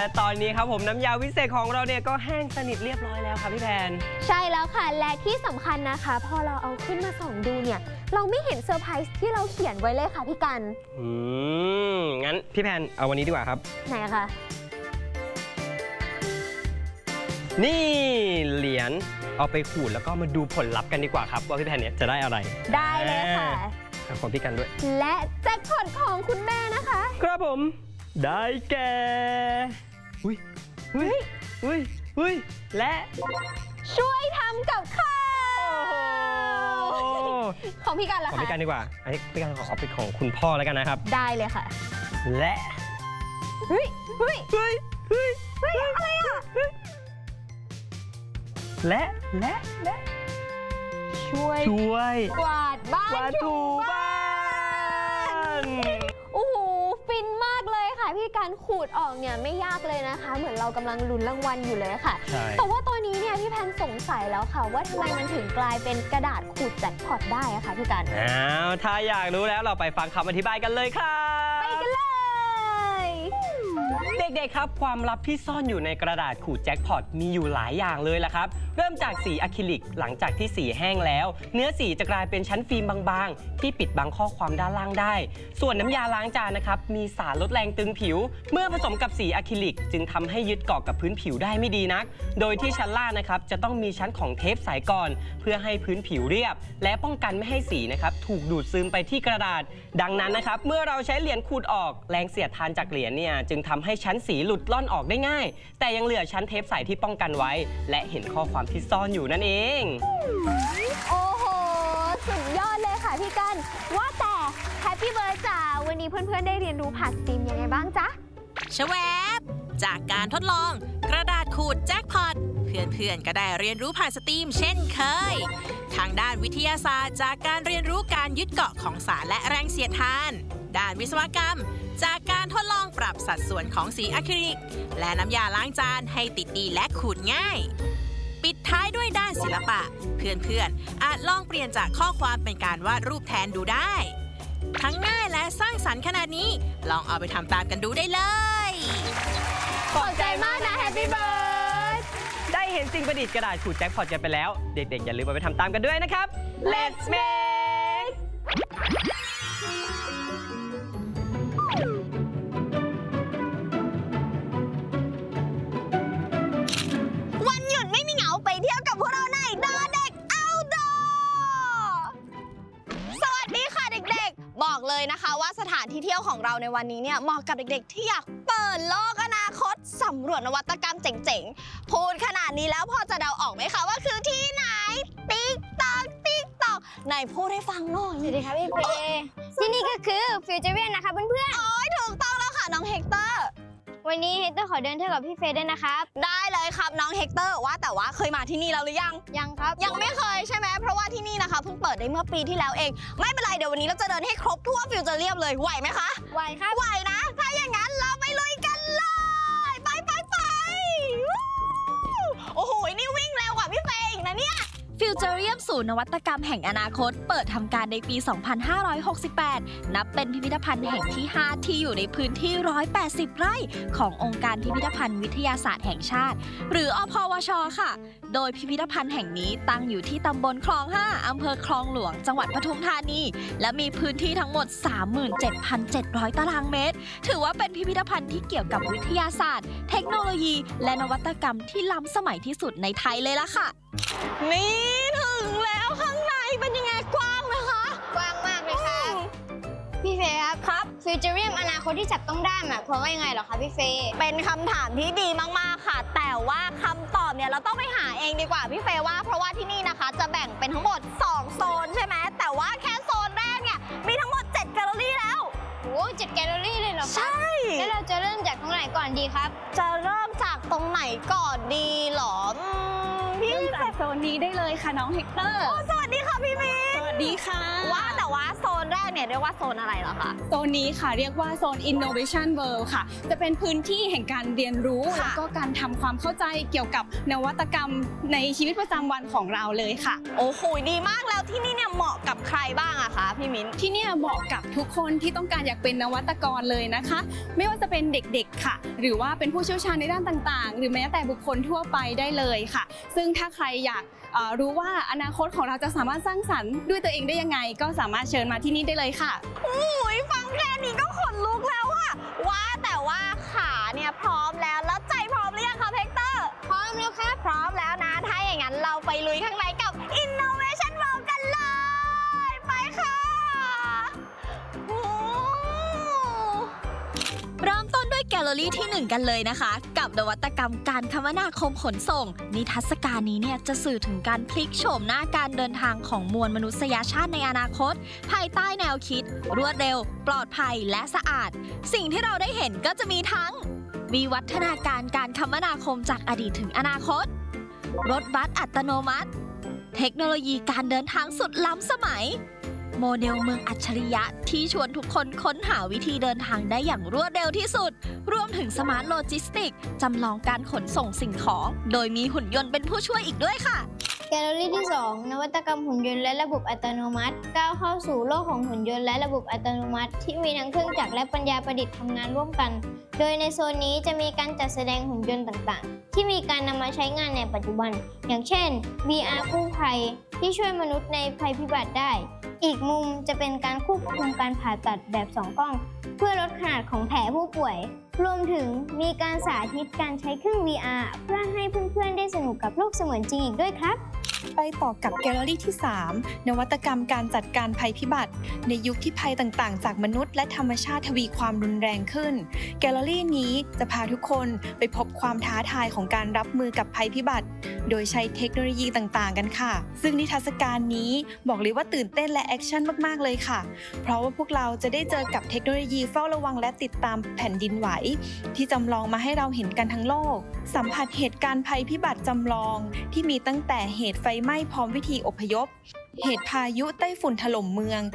ตอนนี้ครับผมน้ำยาวิเศษของเราเนี่ยก็แห้งสนิทเรียบร้อยแล้วครับพี่แพนใช่แล้วค่ะและที่สำคัญนะคะพอเราเอาขึ้นมาส่องดูเนี่ยเราไม่เห็นเซอร์ไพรส์ที่เราเขียนไว้เลยค่ะพี่กันงั้นพี่แพนเอาวันนี้ดีกว่าครับไหนคะนี่เหรียญเอาไปขูดแล้วก็มาดูผลลัพธ์กันดีกว่าครับว่าพี่แพนเนี่ยจะได้อะไรได้เลยค่ะของพี่กันด้วยและแจ็คพอตของคุณแม่นะคะครับผมได้แก่และช่วยทำกับข้าวของพี่กันล่ะคะของพี่กันดีกว่าอันนี้พี่กันขอเอาไปของคุณพ่อแล้วกันนะครับได้เลยค่ะและเฮ้ยอะไรอ่ะและช่วยกวาดบ้านถูบ้านโอ้โหฟินมากเลยค่ะพี่การขูดออกเนี่ยไม่ยากเลยนะคะเหมือนเรากำลังลุ้นรางวัลอยู่เลยค่ะแต่ว่าตอนนี้เนี่ยพี่แพนสงสัยแล้วค่ะว่าทำไมมันถึงกลายเป็นกระดาษขูดแจ็คพอตได้อะคะพี่การถ้าอยากรู้แล้วเราไปฟังคำอธิบายกันเลยครับไปกันเลยเด็กๆครับความลับที่ซ่อนอยู่ในกระดาษขูดแจ็คพอตมีอยู่หลายอย่างเลยล่ะครับเริ่มจากสีอะคริลิกหลังจากที่สีแห้งแล้วเนื้อสีจะกลายเป็นชั้นฟิล์มบางๆที่ปิดบังข้อความด้านล่างได้ส่วนน้ำยาล้างจานนะครับมีสารลดแรงตึงผิวเมื่อผสมกับสีอะคริลิกจึงทำให้ยึดเกาะกับพื้นผิวได้ไม่ดีนักโดยที่ชั้นล่างนะครับจะต้องมีชั้นของเทปใสก่อนเพื่อให้พื้นผิวเรียบและป้องกันไม่ให้สีนะครับถูกดูดซึมไปที่กระดาษดังนั้นนะครับเมื่อเราใช้เหรียญขูดออกแรงเสียดทานจากเหรียญเนี่ยจึงทำให้ชั้นสีหลุดล่อนออกได้ง่ายแต่ยังเหลือชั้นเทปใสที่ป้องกันไว้และเห็นข้อความที่ซ่อนอยู่นั่นเองโอ้โหสุดยอดเลยค่ะพี่กันว่าแต่แฮปปี้เบิร์ดจ๋าวันนี้เพื่อนๆได้เรียนรู้ผ่านสตรีมยังไงบ้างจ๊ะชแวบจากการทดลองกระดาษขูดแจ็คพอตเพื่อนๆก็ได้เรียนรู้ผ่านสตรีมเช่นเคยทางด้านวิทยาศาสตร์จากการเรียนรู้การยึดเกาะของสารและแรงเสียดทานด้านวิศวกรรมจากการทดลองปรับสัดส่วนของสีอะคริลิกและน้ำยาล้างจานให้ติดดีและขูดง่ายปิดท้ายด้วยด้านศิลปะเพื่อนๆอาจลองเปลี่ยนจากข้อความเป็นการวาดรูปแทนดูได้ทั้งง่ายและสร้างสรรค์ขนาดนี้ลองเอาไปทำตามกันดูได้เลยขอบใจมากนะแฮปปี้เบิร์ดได้เห็นสิ่งประดิษฐ์กระดาษขูดแจ็คพอตกันไปแล้วเด็กๆอย่าลืมเอาไปทำตามกันด้วยนะครับ Let's make วันหยุดไม่มีเหงาไปเที่ยวกับพวกเราในดอเด็กเอาดอสวัสดีค่ะเด็กๆบอกเลยนะคะว่าสถานที่เที่ยวของเราในวันนี้เนี่ยเหมาะกับเด็กๆที่อยากเปิดโลกอนาคตสำรวจนวัตกรรมเจ๋งๆพูดขนาดนี้แล้วพอจะเดาออกไหมคะว่าคือที่ไหนติ๊กต๊อกไหนพูดให้ฟังหน่อยสวัสดีครับพี่เฟย์ที่นี่ก็คือฟิวเจอเรียนนะคะเพื่อนๆโอ้ยถูกต้องแล้วค่ะน้องเฮกเตอร์วันนี้เฮกเตอร์ขอเดินเที่ยวกับพี่เฟย์ด้วยนะครับได้เลยครับน้องเฮกเตอร์ว่าแต่ว่าเคยมาที่นี่แล้วหรือยังครับยังไม่เคยใช่ไหมเพราะว่าที่นี่นะคะเพิ่งเปิดได้เมื่อปีที่แล้วเองไม่เป็นไรเดี๋ยววันนี้เราจะเดินให้ครบทั่วฟิวเจอเรียมเลยไหวไหมคะไหวครับไหวนะถ้าอย่างนั้นเราไปลุยกันเลยไปโอ้โหนี่วิ่งเร็วกว่าพี่เฟย์อีกนะเนี่ยฟิวเจอเรียมศูนย์นวัตกรรมแห่งอนาคตเปิดทำการในปี 2568 นับเป็นพิพิธภัณฑ์แห่งที่ 5 ที่อยู่ในพื้นที่ 180 ไร่ขององค์การพิพิธภัณฑ์วิทยาศาสตร์แห่งชาติหรืออพวช.ค่ะโดยพิพิธภัณฑ์แห่งนี้ตั้งอยู่ที่ตำบลคลอง 5 อำเภอคลองหลวงจังหวัดปทุมธานีและมีพื้นที่ทั้งหมด 37,700 ตารางเมตรถือว่าเป็นพิพิธภัณฑ์ที่เกี่ยวกับวิทยาศาสตร์เทคโนโลยีและนวัตกรรมที่ล้ำสมัยที่สุดในไทยเลยล่ะค่ะนี่ถึงแล้วข้างในเป็นยังไงกว้างไหมคะกว้างมากเลยครับพี่เฟย์ครับฟิวเจอเรียมอนาคตที่จับต้องได้หมายความว่ายังไงเหรอคะพี่เฟย์เป็นคำถามที่ดีมากๆค่ะแต่ว่าคำตอบเนี่ยเราต้องไปหาเองดีกว่าพี่เฟย์ว่าเพราะว่าที่นี่นะคะจะแบ่งเป็นทั้งหมด2โซนใช่ไหมแต่ว่าแค่โซนแรกเนี่ยมีทั้งหมด7แกลเลอรี่แล้วโอ้7แกลเลอรี่เลยเหรอใช่แล้วเราจะเริ่มจากตรงไหนก่อนดีครับจะเริ่มจากตรงไหนก่อนดีหรอพี่จากโซนนี้ได้เลยค่ะน้องเฮกเตอร์สวัสดีค่ะพี่มินสวัสดีค่ะแต่ว่าโซนแรกเนี่ยเรียกว่าโซนอะไรเหรอคะโซนนี้ค่ะเรียกว่าโซน Innovation World ค่ะจะเป็นพื้นที่แห่งการเรียนรู้แล้วก็การทำความเข้าใจเกี่ยวกับนวัตกรรมในชีวิตประจำวันของเราเลยค่ะโอ้โหดีมากแล้วที่นี่เนี่ยเหมาะกับใครบ้างอะคะพี่มิ้นที่เนี่ยเหมาะกับทุกคนที่ต้องการอยากเป็นนวัตกรเลยนะคะไม่ว่าจะเป็นเด็กๆค่ะหรือว่าเป็นผู้เชี่ยวชาญในด้านต่างๆหรือแม้แต่บุคคลทั่วไปได้เลยค่ะซึ่งถ้าใครอยากรู้ว่าอนาคตของเราจะสามารถสร้างสรรค์ด้วยตัวเองได้ยังไงก็สามารถเชิญมาที่นี่ได้เลยค่ะฟังแค่นี้ก็ขนลุกแล้วอะว่าแต่ว่าขาเนี่ยพร้อมแล้วใจพร้อมหรือยังคะเฮกเตอร์พร้อมแล้วค่ะพร้อมแล้วนะถ้าอย่างนั้นเราไปลุยข้างในกับ Innovation World กันเลยไปค่ะเริ่มต้นด้วยแกลเลอรี่ที่ 1 กันเลยนะคะกับนวัตกรรมการคมนาคมขนส่งนิทรรศการนี้เนี่ยจะสื่อถึงการพลิกโฉมหน้าการเดินทางของมวลมนุษยชาติในอนาคตภายใต้แนวคิดรวดเร็วปลอดภัยและสะอาดสิ่งที่เราได้เห็นก็จะมีทั้งวิวัฒนาการการคมนาคมจากอดีตถึงอนาคตรถบัสอัตโนมัติเทคโนโลยีการเดินทางสุดล้ำสมัยโมเดลเมืองอัจฉริยะที่ชวนทุกคนค้นหาวิธีเดินทางได้อย่างรวดเร็วที่สุดรวมถึงสมาร์ทโลจิสติกจำลองการขนส่งสิ่งของโดยมีหุ่นยนต์เป็นผู้ช่วยอีกด้วยค่ะแกลเลอรี่ที่ 2 นวัตกรรมหุ่นยนต์และระบบอัตโนมัติก้าวเข้าสู่โลกของหุ่นยนต์และระบบอัตโนมัติที่มีทั้งเครื่องจักรและปัญญาประดิษฐ์ทำงานร่วมกันโดยในโซนนี้จะมีการจัดแสดงหุ่นยนต์ต่างๆที่มีการนำมาใช้งานในปัจจุบันอย่างเช่น VR กู้ภัยที่ช่วยมนุษย์ในภัยพิบัติได้อีกมุมจะเป็นการควบคุมการผ่าตัดแบบ2 กล้องเพื่อลดขนาดของแผลผู้ป่วยรวมถึงมีการสาธิตการใช้เครื่อง VR เพื่อให้เพื่อนๆได้สนุกกับโลกเสมือนจริงอีกด้วยครับไปต่อกับแกลเลอรี่ที่ 3 นวัตกรรมการจัดการภัยพิบัติในยุคที่ภัยต่างๆจากมนุษย์และธรรมชาติทวีความรุนแรงขึ้นแกลเลอรี่นี้จะพาทุกคนไปพบความท้าทายของการรับมือกับภัยพิบัติโดยใช้เทคโนโลยีต่างๆกันค่ะซึ่งนิทรรศการนี้บอกเลยว่าตื่นเต้นและแอคชั่นมากๆเลยค่ะเพราะว่าพวกเราจะได้เจอกับเทคโนโลยีเฝ้าระวังและติดตามแผ่นดินไหวที่จำลองมาให้เราเห็นกันทั้งโลกสัมผัสเหตุการณ์ภัยพิบัติจำลองที่มีตั้งแต่เหตุไฟไหม้พร้อมวิธีอพยพเหตุพายุไต้ฝุ่นถล่มเมือง